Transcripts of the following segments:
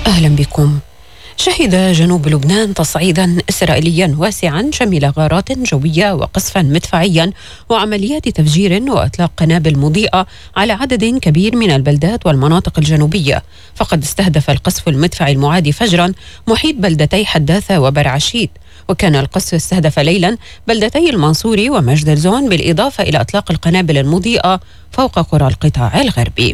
أهلا بكم. شهد جنوب لبنان تصعيدا إسرائيليا واسعا شمل غارات جوية وقصفا مدفعيا وعمليات تفجير وإطلاق قنابل مضيئة على عدد كبير من البلدات والمناطق الجنوبية. فقد استهدف القصف المدفعي المعادي فجرا محيط بلدتي حداثة وبرعشيت، وكان القصف استهدف ليلا بلدتي المنصوري ومجد الزون، بالإضافة إلى إطلاق القنابل المضيئة فوق قرى القطاع الغربي.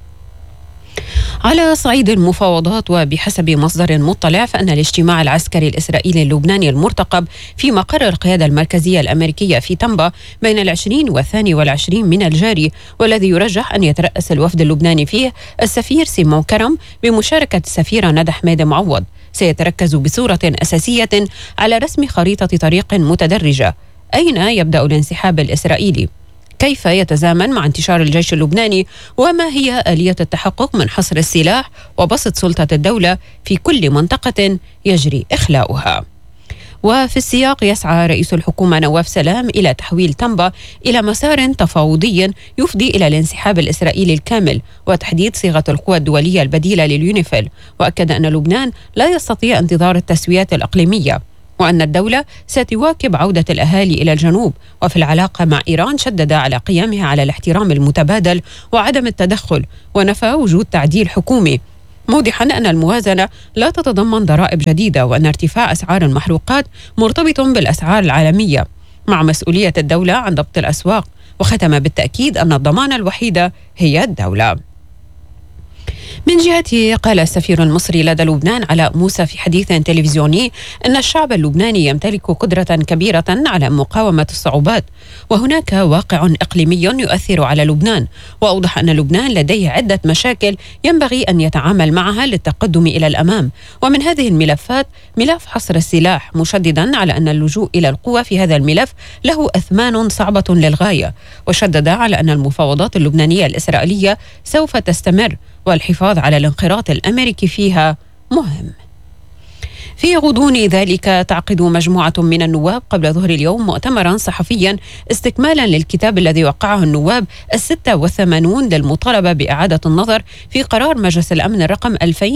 على صعيد المفاوضات، وبحسب مصدر مطلع، فإن الاجتماع العسكري الإسرائيلي اللبناني المرتقب في مقر القيادة المركزية الأمريكية في تنبا بين 20 و22 من الجاري، والذي يرجح أن يترأس الوفد اللبناني فيه السفير سيمون كرم بمشاركة السفيرة ندى حميد معوض، سيتركز بصورة أساسية على رسم خريطة طريق متدرجة. أين يبدأ الانسحاب الإسرائيلي؟ كيف يتزامن مع انتشار الجيش اللبناني؟ وما هي آلية التحقق من حصر السلاح وبسط سلطة الدولة في كل منطقة يجري إخلاؤها؟ وفي السياق، يسعى رئيس الحكومة نواف سلام إلى تحويل تنبا إلى مسار تفاوضي يفضي إلى الانسحاب الإسرائيلي الكامل وتحديد صيغة القوى الدولية البديلة لليونيفيل، وأكد أن لبنان لا يستطيع انتظار التسويات الإقليمية، وأن الدولة ستواكب عودة الأهالي إلى الجنوب. وفي العلاقة مع إيران، شدد على قيامها على الاحترام المتبادل وعدم التدخل، ونفى وجود تعديل حكومي، موضحا أن الموازنة لا تتضمن ضرائب جديدة، وأن ارتفاع أسعار المحروقات مرتبط بالأسعار العالمية مع مسؤولية الدولة عن ضبط الأسواق. وختم بالتأكيد أن الضمانة الوحيدة هي الدولة. من جهته، قال السفير المصري لدى لبنان علاء موسى في حديث تلفزيوني أن الشعب اللبناني يمتلك قدرة كبيرة على مقاومة الصعوبات، وهناك واقع إقليمي يؤثر على لبنان. وأوضح أن لبنان لديه عدة مشاكل ينبغي أن يتعامل معها للتقدم إلى الأمام، ومن هذه الملفات ملف حصر السلاح، مشددا على أن اللجوء إلى القوى في هذا الملف له أثمان صعبة للغاية. وشدد على أن المفاوضات اللبنانية الإسرائيلية سوف تستمر، والحفاظ على الانخراط الأمريكي فيها مهم. في غضون ذلك، تعقد مجموعة من النواب قبل ظهر اليوم مؤتمرا صحفيا استكمالا للكتاب الذي وقعه النواب 86 للمطالبة بإعادة النظر في قرار مجلس الأمن الرقم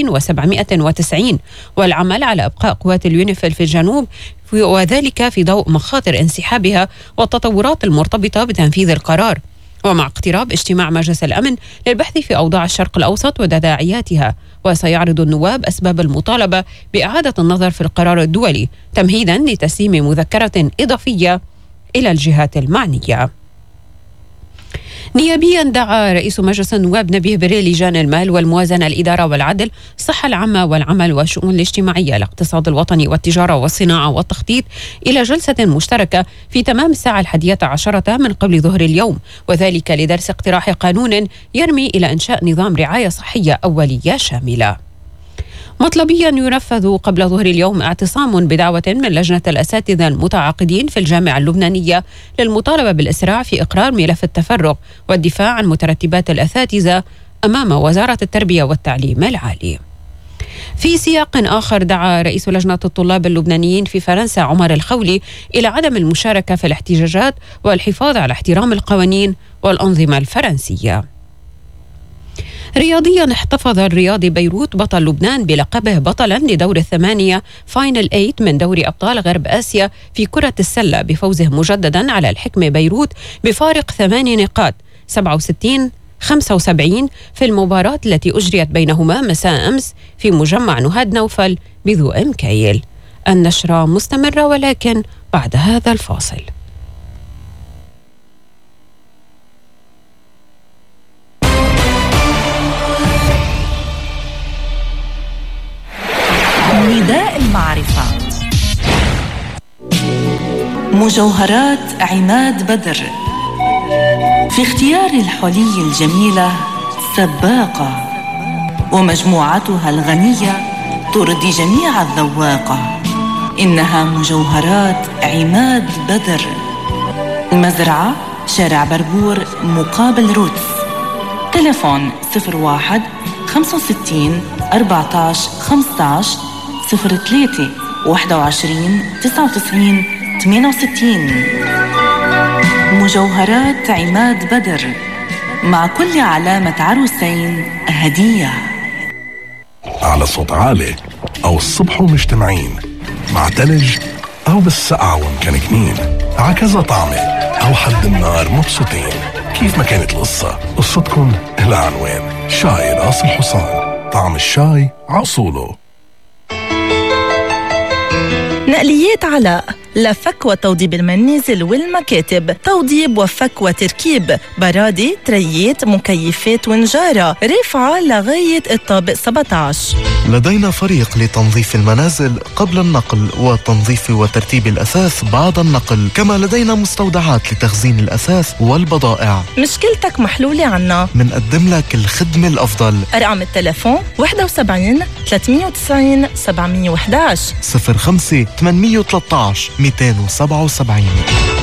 2790 والعمل على إبقاء قوات اليونيفيل في الجنوب، وذلك في ضوء مخاطر انسحابها والتطورات المرتبطة بتنفيذ القرار، ومع اقتراب اجتماع مجلس الأمن للبحث في أوضاع الشرق الأوسط وتداعياتها. وسيعرض النواب أسباب المطالبة بإعادة النظر في القرار الدولي، تمهيدا لتسليم مذكرة إضافية إلى الجهات المعنية. نيابيا، دعا رئيس مجلس النواب نبيه بري لجان المال والموازنة، الإدارة والعدل، الصحة العامة والعمل والشؤون الاجتماعية، الاقتصاد الوطني والتجارة والصناعة والتخطيط إلى جلسة مشتركة في تمام الساعة 11 من قبل ظهر اليوم، وذلك لدرس اقتراح قانون يرمي إلى إنشاء نظام رعاية صحية أولية شاملة. مطلبيا، ينفذ قبل ظهر اليوم اعتصام بدعوة من لجنة الأساتذة المتعاقدين في الجامعة اللبنانية للمطالبة بالإسراع في إقرار ملف التفرغ والدفاع عن مترتبات الأساتذة أمام وزارة التربية والتعليم العالي. في سياق آخر، دعا رئيس لجنة الطلاب اللبنانيين في فرنسا عمر الخولي إلى عدم المشاركة في الاحتجاجات والحفاظ على احترام القوانين والأنظمة الفرنسية. رياضيا، احتفظ الرياضي بيروت بطل لبنان بلقبه بطلا لدور 8 فاينل 8 من دوري أبطال غرب آسيا في كرة السلة، بفوزه مجددا على الحكمة بيروت بفارق 8 نقاط 67-75 في المباراة التي أجريت بينهما مساء أمس في مجمع نهاد نوفل بذو مكايل. النشرة مستمرة، ولكن بعد هذا الفاصل. نداء المعرفة. مجوهرات عماد بدر في اختيار الحلي الجميلة سباقة، ومجموعتها الغنية ترضي جميع الذواقة. إنها مجوهرات عماد بدر. المزرعة، شارع بربور مقابل روتس. تليفون 01 65 14 15 03 21 99 68. مجوهرات عماد بدر، مع كل علامة عروسين هدية. على صوت عالي أو الصبح ومجتمعين، مع تلج أو بالسقعة ومكنكنين، عكذا طعمة أو حد النار مبسوطين. كيف ما كانت القصة، قصتكن إلى عنوان شاي راس الحصان، طعم الشاي عصوله. نقليات علاء، لفك وتوضيب المنازل والمكاتب، توضيب وفك وتركيب، برادة، تريات، مكيفات ونجارة، رفعة لغاية الطابق 17. لدينا فريق لتنظيف المنازل قبل النقل وتنظيف وترتيب الأثاث بعد النقل، كما لدينا مستودعات لتخزين الأثاث والبضائع. مشكلتك محلولة عنا، منقدم لك الخدمة الأفضل. أرقام التلفون 71 390 711 05 813 277.